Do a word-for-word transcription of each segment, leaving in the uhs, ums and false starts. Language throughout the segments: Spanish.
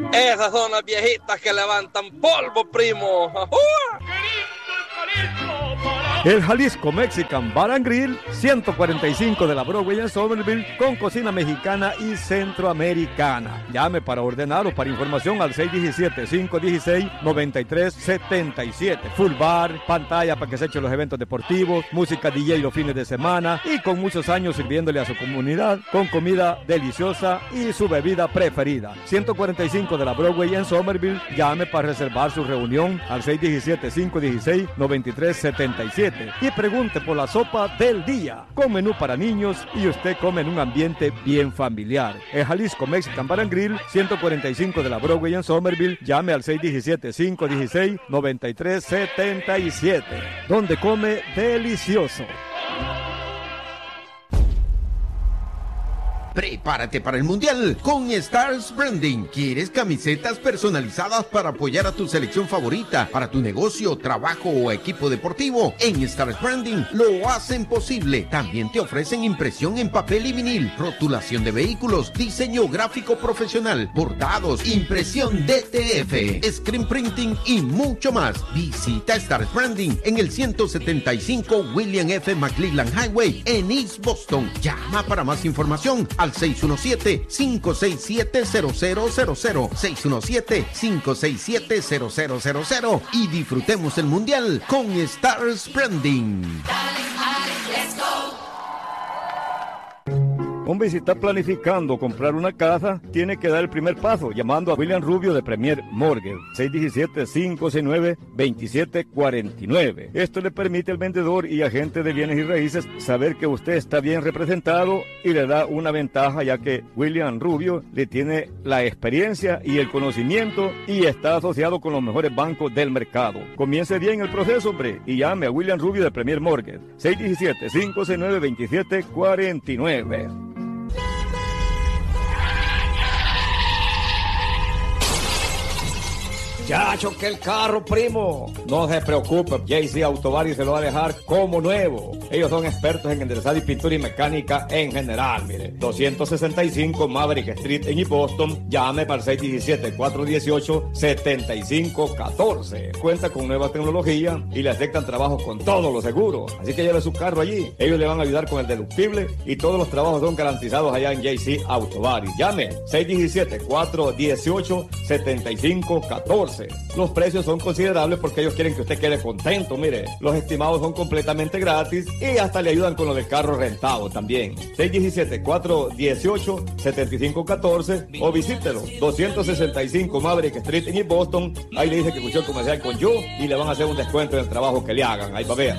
Esas son las viejitas que levantan polvo, primo. ¡Uh! El Jalisco Mexican Bar and Grill, ciento cuarenta y cinco de la Broadway en Somerville, con cocina mexicana y centroamericana. Llame para ordenar o para información al seis uno siete, cinco uno seis, nueve tres siete siete. Full bar, pantalla para que se echen los eventos deportivos, música D J los fines de semana y con muchos años sirviéndole a su comunidad con comida deliciosa y su bebida preferida. ciento cuarenta y cinco de la Broadway en Somerville. Llame para reservar su reunión al seis uno siete, cinco uno seis, nueve tres siete siete. Y pregunte por la sopa del día, con menú para niños y usted come en un ambiente bien familiar. El Jalisco Mexican Bar and Grill, ciento cuarenta y cinco de la Broadway en Somerville. Llame al seis uno siete, cinco uno seis, nueve tres siete siete, donde come delicioso. Prepárate para el Mundial con Stars Branding. ¿Quieres camisetas personalizadas para apoyar a tu selección favorita, para tu negocio, trabajo o equipo deportivo? En Stars Branding lo hacen posible. También te ofrecen impresión en papel y vinil, rotulación de vehículos, diseño gráfico profesional, bordados, impresión D T F, screen printing y mucho más. Visita Stars Branding en el ciento setenta y cinco William F. McClellan Highway en East Boston. Llama para más información al seis uno siete, cinco seis siete, cero cero cero cero, seis uno siete, cinco seis siete, cero cero cero cero y disfrutemos el Mundial con Stars Branding. Hombre, si está planificando comprar una casa, tiene que dar el primer paso llamando a William Rubio de Premier Mortgage, seis uno siete, cinco seis nueve, dos siete cuatro nueve. Esto le permite al vendedor y agente de bienes y raíces saber que usted está bien representado y le da una ventaja, ya que William Rubio le tiene la experiencia y el conocimiento y está asociado con los mejores bancos del mercado. Comience bien el proceso, hombre, y llame a William Rubio de Premier Mortgage, seis uno siete, cinco seis nueve, dos siete cuatro nueve. Ya choqué el carro, primo. No se preocupe, J C Autobody se lo va a dejar como nuevo. Ellos son expertos en enderezar y pintura y mecánica en general, mire. doscientos sesenta y cinco Maverick Street en East Boston. Llame para el seis uno siete, cuatro uno ocho, siete cinco uno cuatro. Cuenta con nueva tecnología y le aceptan trabajos con todos los seguros. Así que lleve su carro allí. Ellos le van a ayudar con el deductible y todos los trabajos son garantizados allá en J C Autobody. Llame seis uno siete, cuatro uno ocho, siete cinco uno cuatro. Los precios son considerables porque ellos quieren que usted quede contento, mire. Los estimados son completamente gratis y hasta le ayudan con lo del carro rentado también. seis uno siete, cuatro uno ocho, siete cinco uno cuatro o visítelo. doscientos sesenta y cinco Maverick Street en East Boston. Ahí le dice que escuchó el comercial con yo y le van a hacer un descuento en el trabajo que le hagan. Ahí va a ver.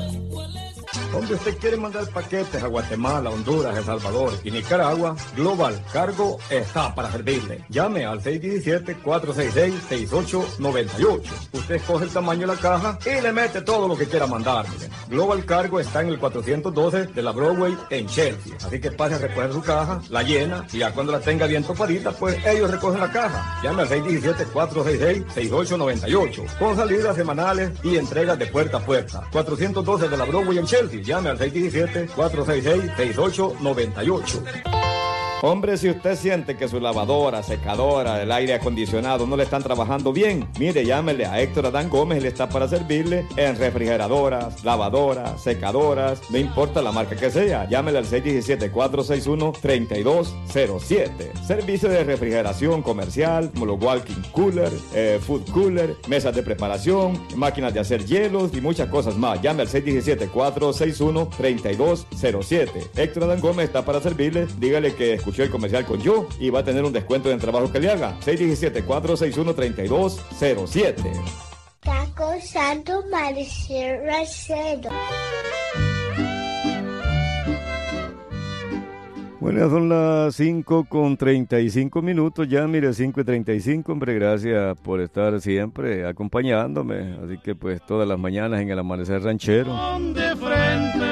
Donde usted quiere mandar paquetes a Guatemala, Honduras, El Salvador y Nicaragua, Global Cargo está para servirle. Llame al seis uno siete, cuatro seis seis, seis ocho nueve ocho. Usted escoge el tamaño de la caja y le mete todo lo que quiera mandar. Mire. Global Cargo está en el cuatrocientos doce de la Broadway en Chelsea. Así que pase a recoger su caja, la llena y ya cuando la tenga bien topadita, pues ellos recogen la caja. Llame al seis uno siete, cuatro seis seis, seis ocho nueve ocho. Con salidas semanales y entregas de puerta a puerta. cuatrocientos doce de la Broadway en Chelsea. Llame al seis uno siete, cuatro seis seis, seis ocho nueve ocho. Hombre, si usted siente que su lavadora, secadora, el aire acondicionado no le están trabajando bien, mire, llámele a Héctor Adán Gómez, él está para servirle en refrigeradoras, lavadoras, secadoras, no importa la marca que sea, llámele al seis uno siete, cuatro seis uno, tres dos cero siete. Servicio de refrigeración comercial, como los walking cooler, eh, food cooler, mesas de preparación, máquinas de hacer hielos y muchas cosas más. Llame al seis uno siete, cuatro seis uno, tres dos cero siete. Héctor Adán Gómez está para servirle, dígale que escuchó el comercial con yo y va a tener un descuento en el trabajo que le haga. seis uno siete, cuatro seis uno, tres dos cero siete. Taco Santo Maricel Racedo. Bueno, son las cinco con treinta y cinco minutos, ya mire, cinco y treinta y cinco, hombre, gracias por estar siempre acompañándome, así que pues todas las mañanas en el Amanecer Ranchero. De frente.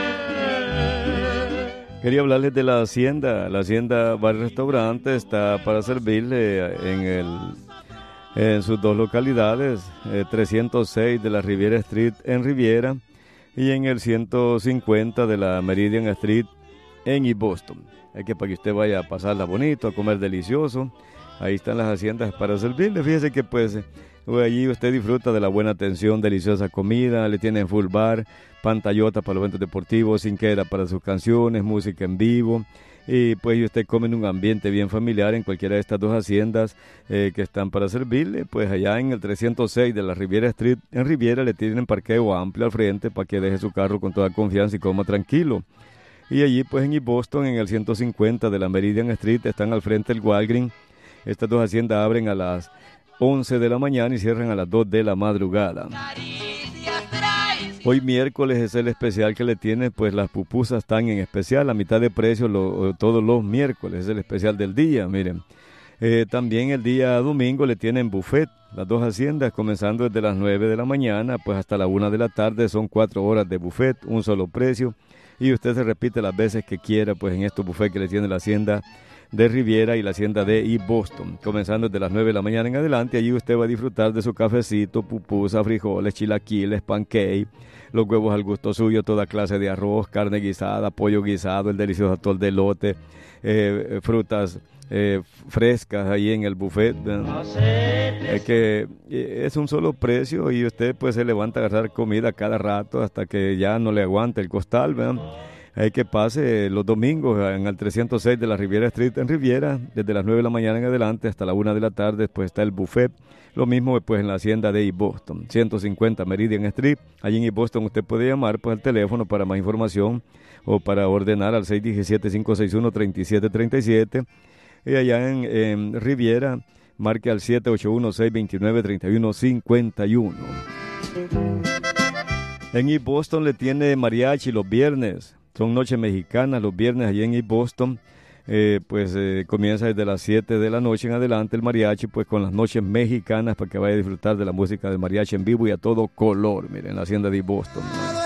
Quería hablarles de la hacienda. La hacienda Bar y Restaurante está para servirle en el en sus dos localidades, eh, trescientos seis de la Riviera Street en Riviera y en el ciento cincuenta de la Meridian Street en East Boston. Hay que para que usted vaya a pasarla bonito, a comer delicioso ahí están las haciendas para servirle. Fíjese que pues allí usted disfruta de la buena atención, deliciosa comida, le tienen full bar, pantallota para los eventos deportivos, cinquera para sus canciones, música en vivo. Y pues usted come en un ambiente bien familiar en cualquiera de estas dos haciendas eh, que están para servirle. Pues allá en el trescientos seis de la Riviera Street, en Riviera, le tienen parqueo amplio al frente para que deje su carro con toda confianza y coma tranquilo. Y allí pues en East Boston, en el ciento cincuenta de la Meridian Street, están al frente del Walgreens. Estas dos haciendas abren a las once de la mañana y cierran a las dos de la madrugada. Hoy miércoles es el especial que le tiene, pues las pupusas están en especial, a mitad de precio lo, todos los miércoles, es el especial del día, miren. Eh, también el día domingo le tienen buffet, las dos haciendas, comenzando desde las nueve de la mañana, pues hasta la una de la tarde, son cuatro horas de buffet, un solo precio, y usted se repite las veces que quiera, pues en estos buffets que le tiene la hacienda de Riviera y la hacienda de East Boston, comenzando desde las nueve de la mañana en adelante. Allí usted va a disfrutar de su cafecito, pupusa, frijoles, chilaquiles, pancake, los huevos al gusto suyo, toda clase de arroz, carne guisada, pollo guisado, el delicioso atol de elote, eh, frutas eh, frescas ahí en el buffet. Es que es un solo precio y usted pues se levanta a agarrar comida cada rato hasta que ya no le aguanta el costal, ¿verdad? Hay que pase los domingos en el trescientos seis de la Riviera Street en Riviera, desde las nueve de la mañana en adelante hasta la una de la tarde, después está el buffet. Lo mismo pues en la hacienda de East Boston, ciento cincuenta Meridian Street. Allí en East Boston usted puede llamar pues al teléfono para más información o para ordenar al seis uno siete, cinco seis uno, tres siete tres siete. Y allá en, en Riviera, marque al siete ocho uno, seis dos nueve, tres uno cinco uno. En East Boston le tiene mariachi los viernes. Son noches mexicanas los viernes allí en East Boston. Eh, pues eh, comienza desde las siete de la noche en adelante el mariachi, pues con las noches mexicanas para que vaya a disfrutar de la música del mariachi en vivo y a todo color, miren, la hacienda de East Boston.